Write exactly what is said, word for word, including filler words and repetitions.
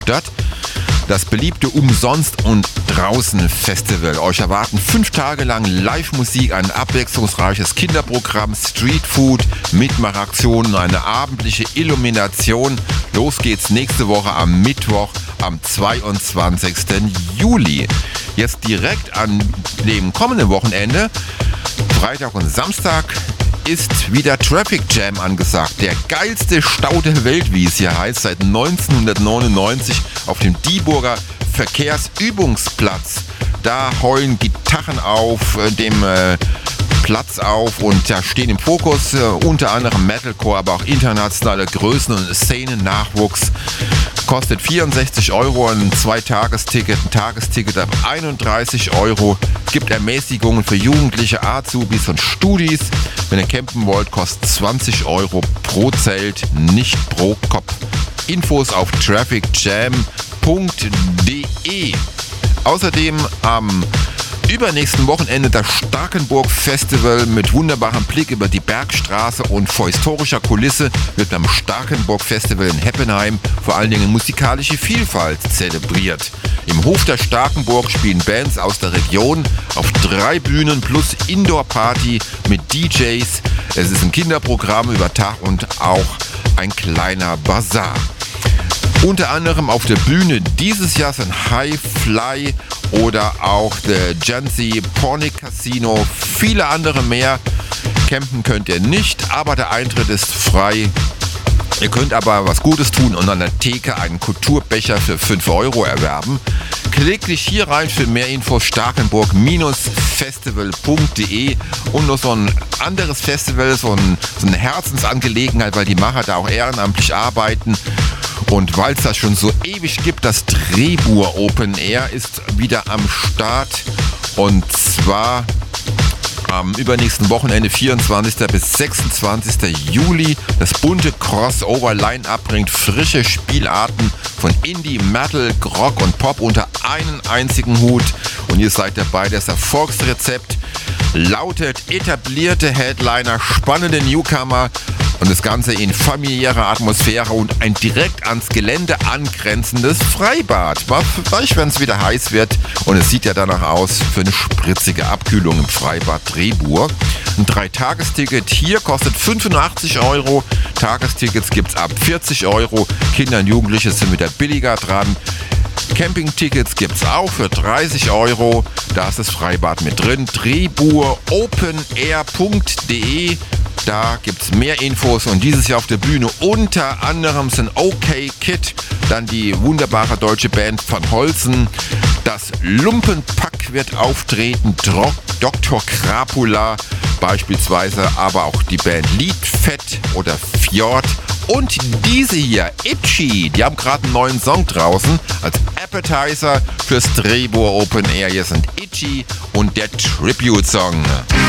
Stadt. Das beliebte Umsonst- und Draußen-Festival. Euch erwarten fünf Tage lang Live-Musik, ein abwechslungsreiches Kinderprogramm, Streetfood, Mitmachaktionen, eine abendliche Illumination. Los geht's nächste Woche am Mittwoch, am zweiundzwanzigsten Juli. Jetzt direkt an dem kommenden Wochenende, Freitag und Samstag, ist wieder Traffic Jam angesagt. Der geilste Stau der Welt, wie es hier heißt, seit neunzehnhundertneunundneunzig auf dem Dieburger Verkehrsübungsplatz. Da heulen Gitarren auf äh, dem äh, Platz auf und da stehen im Fokus äh, unter anderem Metalcore, aber auch internationale Größen und Szenen-Nachwuchs. Kostet vierundsechzig Euro ein Zweitagesticket, ein Tagesticket ab einunddreißig Euro. Es gibt Ermäßigungen für Jugendliche, Azubis und Studis. Wenn ihr campen wollt, kostet zwanzig Euro pro Zelt, nicht pro Kopf. Infos auf traffic jam punkt de. Außerdem am übernächsten Wochenende das Starkenburg Festival mit wunderbarem Blick über die Bergstraße und vor historischer Kulisse wird beim Starkenburg Festival in Heppenheim vor allen Dingen musikalische Vielfalt zelebriert. Im Hof der Starkenburg spielen Bands aus der Region auf drei Bühnen plus Indoor-Party mit D Js. Es ist ein Kinderprogramm über Tag und auch ein kleiner Bazar. Unter anderem auf der Bühne dieses Jahr sind High Fly oder auch der Jansi Pornic Casino, viele andere mehr. Campen könnt ihr nicht, aber der Eintritt ist frei. Ihr könnt aber was Gutes tun und an der Theke einen Kulturbecher für fünf Euro erwerben. Klickt dich hier rein für mehr Infos starkenburg Festival punkt de und noch so ein anderes Festival, so, ein, so eine Herzensangelegenheit, weil die Macher da auch ehrenamtlich arbeiten. Und weil es das schon so ewig gibt, das Drehbuhr Open Air ist wieder am Start. Und zwar am übernächsten Wochenende, vierundzwanzigsten bis sechsundzwanzigsten Juli. Das bunte Crossover-Line-Up bringt frische Spielarten von Indie, Metal, Rock und Pop unter einen einzigen Hut. Und ihr seid dabei. Das Erfolgsrezept lautet etablierte Headliner, spannende Newcomer und das Ganze in familiärer Atmosphäre und ein direkt ans Gelände angrenzendes Freibad. Vielleicht, wenn es wieder heiß wird und es sieht ja danach aus für eine spritzige Abkühlung im Freibad Drehbuhr. Ein Dreitagesticket hier kostet fünfundachtzig Euro. Tagestickets gibt es ab vierzig Euro. Kinder und Jugendliche sind wieder billiger dran. Campingtickets gibt es auch für dreißig Euro. Da ist das Freibad mit drin. drehbuhr open air punkt de. Da gibt es mehr Infos und dieses Jahr auf der Bühne unter anderem sind OK Kid, dann die wunderbare deutsche Band Van Holzen, das Lumpenpack wird auftreten, Dro- Doktor Krapula beispielsweise, aber auch die Band Liedfett oder Fjord und diese hier, Itchy, die haben gerade einen neuen Song draußen als Appetizer fürs Drehbuhr Open Air. Hier sind Itchy und der Tribute-Song.